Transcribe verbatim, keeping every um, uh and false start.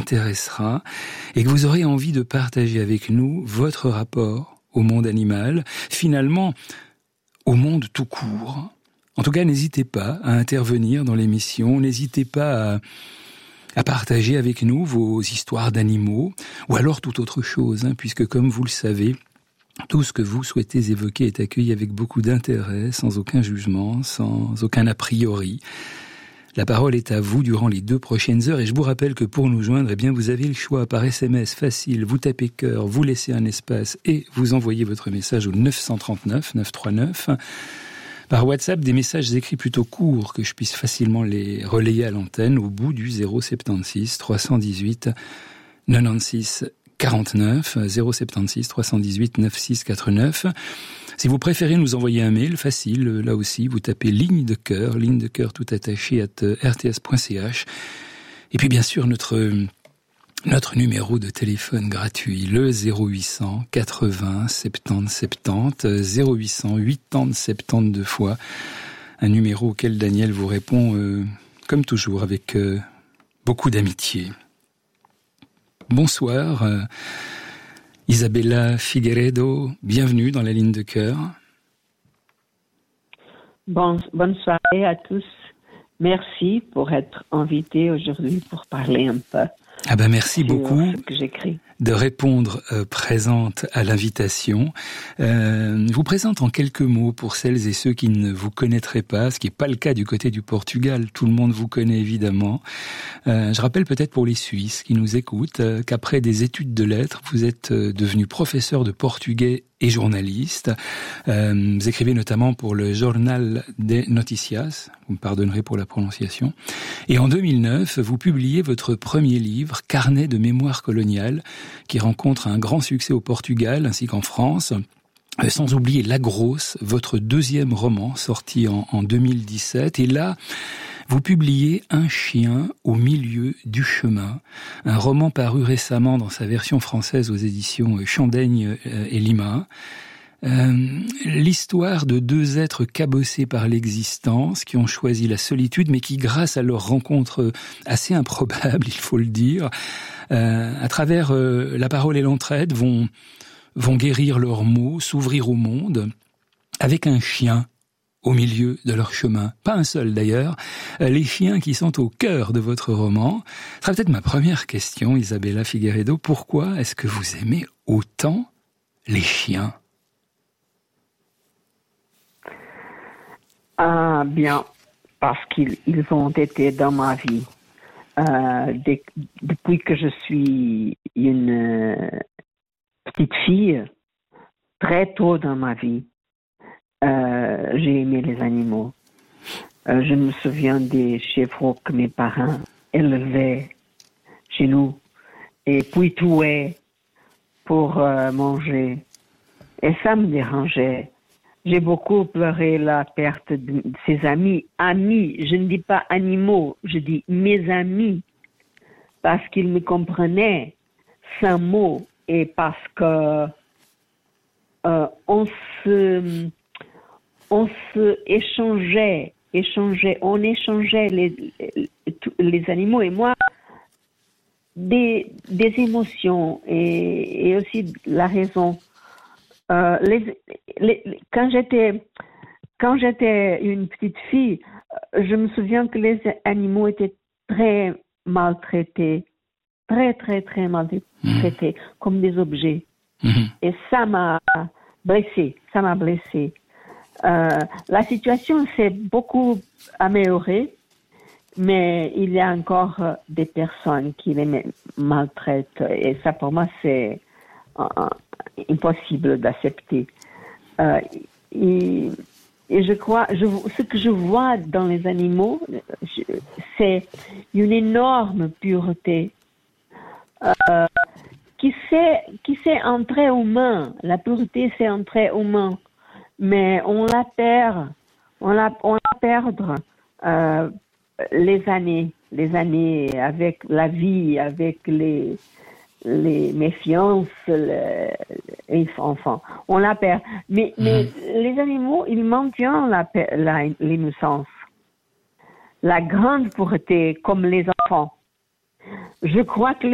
intéressera et que vous aurez envie de partager avec nous votre rapport au monde animal, finalement au monde tout court. En tout cas, n'hésitez pas à intervenir dans l'émission, n'hésitez pas à, à partager avec nous vos histoires d'animaux, ou alors toute autre chose, hein, puisque comme vous le savez, tout ce que vous souhaitez évoquer est accueilli avec beaucoup d'intérêt, sans aucun jugement, sans aucun a priori. La parole est à vous durant les deux prochaines heures et je vous rappelle que pour nous joindre, eh bien, vous avez le choix par S M S facile, vous tapez cœur, vous laissez un espace et vous envoyez votre message au neuf cent trente-neuf neuf cent trente-neuf. Par WhatsApp, des messages écrits plutôt courts que je puisse facilement les relayer à l'antenne au bout du zéro soixante-seize trois cent dix-huit quatre-vingt-seize quarante-neuf, zéro soixante-seize trois cent dix-huit quatre-vingt-seize quarante-neuf. Si vous préférez nous envoyer un mail, facile, là aussi, vous tapez ligne de cœur, ligne de cœur tout attaché à r t s point c h. Et puis bien sûr, notre, notre numéro de téléphone gratuit, le zéro huit cent quatre-vingts soixante-dix soixante-dix, zéro huit cent quatre-vingts soixante-douze fois, un numéro auquel Daniel vous répond, euh, comme toujours, avec euh, beaucoup d'amitié. Bonsoir, euh, Isabella Figueiredo, bienvenue dans la ligne de cœur. Bon, bonne soirée à tous. Merci pour être invité aujourd'hui pour parler un peu. Ah ben merci beaucoup ce que j'écris. De répondre euh, présente à l'invitation. Euh, je vous présente en quelques mots pour celles et ceux qui ne vous connaîtraient pas, ce qui n'est pas le cas du côté du Portugal. Tout le monde vous connaît évidemment. Euh, je rappelle peut-être pour les Suisses qui nous écoutent euh, qu'après des études de lettres, vous êtes euh, devenu professeur de portugais et journaliste. Euh, vous écrivez notamment pour le Jornal de Noticias, vous me pardonnerez pour la prononciation. Et en deux mille neuf, vous publiez votre premier livre, Carnet de mémoire coloniale, qui rencontre un grand succès au Portugal ainsi qu'en France. Euh, sans oublier La Grosse, votre deuxième roman sorti en, en deux mille dix-sept. Et là, vous publiez Un chien au milieu du chemin, un roman paru récemment dans sa version française aux éditions Chandaigne et Lima. Euh, l'histoire de deux êtres cabossés par l'existence, qui ont choisi la solitude, mais qui, grâce à leur rencontre assez improbable, il faut le dire, euh, à travers euh, la parole et l'entraide, vont, vont guérir leurs maux, s'ouvrir au monde, avec un chien au milieu de leur chemin. Pas un seul d'ailleurs. Les chiens qui sont au cœur de votre roman. Ce sera peut-être ma première question, Isabella Figueiredo. Pourquoi est-ce que vous aimez autant les chiens ? Ah, bien, parce qu'ils ils ont été dans ma vie. Euh, dès, depuis que je suis une euh, petite fille, très tôt dans ma vie, Euh, j'ai aimé les animaux. Euh, je me souviens des chevaux que mes parents élevaient chez nous et puis tuaient pour euh, manger. Et ça me dérangeait. J'ai beaucoup pleuré la perte de, de ses amis. Amis, je ne dis pas animaux, je dis mes amis. Parce qu'ils me comprenaient sans mots et parce que euh, on se... On se échangeait, échangeait, on échangeait les, les, les animaux et moi des, des émotions et, et aussi la raison. Euh, les, les, quand j'étais quand j'étais une petite fille, je me souviens que les animaux étaient très maltraités, très très très maltraités, mmh. comme des objets. Mmh. Et ça m'a blessée, ça m'a blessée. Euh, la situation s'est beaucoup améliorée, mais il y a encore des personnes qui les maltraitent et ça pour moi c'est euh, impossible d'accepter. Euh, et, et je crois, je, ce que je vois dans les animaux, je, c'est une énorme pureté euh, qui c'est qui c'est un trait humain. La pureté c'est un trait humain. Mais on la perd, on la, on la perdre euh, les années, les années avec la vie, avec les, les méfiances, les, les enfants. On la perd. Mais, mmh. mais les animaux, ils maintiennent la, la, l'innocence, la grande pureté, comme les enfants. Je crois que